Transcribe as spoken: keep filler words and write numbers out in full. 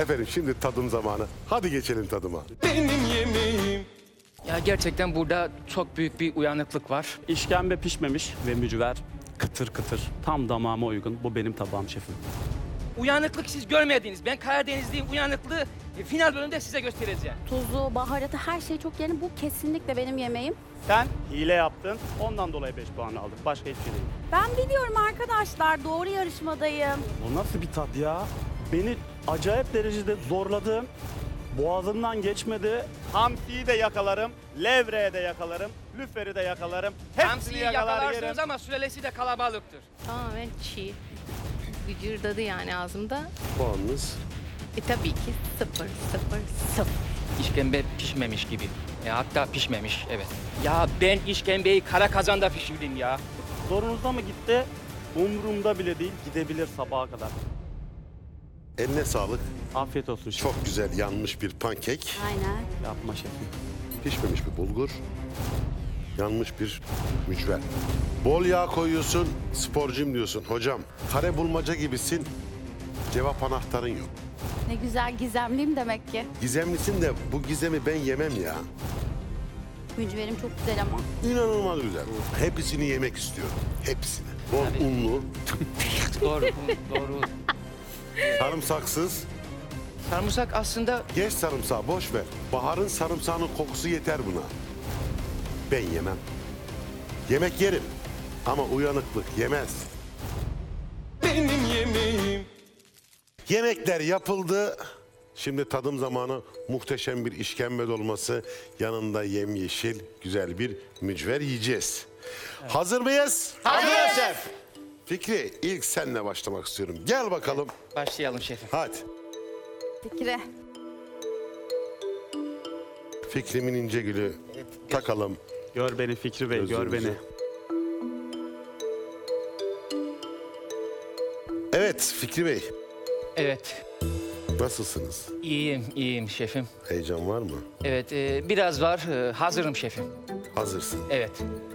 Efendim şimdi tadım zamanı. Hadi geçelim tadıma. Benim yemeğim. Ya gerçekten burada çok büyük bir uyanıklık var. İşkembe pişmemiş ve mücver kıtır kıtır. Tam damağıma uygun. Bu benim tabağım şefim. Uyanıklık siz görmediniz. Ben Karadenizliyim, uyanıklığı e, final bölümünde size göstereceğim. Tuzu, baharatı her şey çok yerinde. Bu kesinlikle benim yemeğim. Sen hile yaptın. Ondan dolayı beş puan aldın. Başka hiçbir şey değil. Ben biliyorum arkadaşlar. Doğru yarışmadayım. Bu nasıl bir tat ya? Beni acayip derecede zorladın. Boğazımdan geçmedi. Hamsiyi de yakalarım, levreği de yakalarım, lüferi de yakalarım. Hepsini Hamsiyi yakalar yakalarsınız yerim. ama sürelesi de kalabalıktır. Tamamen çiğ. Gıcırdadı yani ağzımda. Puanınız. E tabii ki sıfır, sıfır, sıfır. İşkembe pişmemiş gibi. Ya hatta pişmemiş, evet. Ya ben işkembeyi kara kazanda pişirdim ya. Zorunuzda mı gitti? Umurumda bile değil, gidebilir sabaha kadar. Eline sağlık. Afiyet olsun şef. Çok güzel yanmış bir pankek. Aynen. Yapma şefim. Pişmemiş bir bulgur. Yanmış bir mücver. Bol yağ koyuyorsun, sporcuyum diyorsun. Hocam, kare bulmaca gibisin. Cevap anahtarın yok. Ne güzel gizemliyim demek ki. Gizemlisin de bu gizemi ben yemem ya. Mücverim çok güzel ama. İnanılmaz güzel. Hepsini yemek istiyorum. Hepsini. Bol unlu, Doğru, bu doğru. sarımsaksız. Sarımsak aslında Geç sarımsağı, boş ver. Baharın sarımsağının kokusu yeter buna. Ben yemem. Yemek yerim ama uyanıklık yemez. Benim yemeğim. Yemekler yapıldı. Şimdi tadım zamanı. Muhteşem bir işkembe dolması. Yanında yemyeşil güzel bir mücver yiyeceğiz. Hazır mıyız? Hazırız şef. Fikri, ilk senle başlamak istiyorum. Gel bakalım. Başlayalım şefim. Hadi. Fikri. Fikrimin ince gülü takalım. Gör beni Fikri Bey, gör Gözünüzü. beni. Evet Fikri Bey, Evet, nasılsınız? iyiyim, iyiyim şefim. Heyecan var mı? Evet, e, biraz var. E, hazırım şefim. Hazırsın. Evet.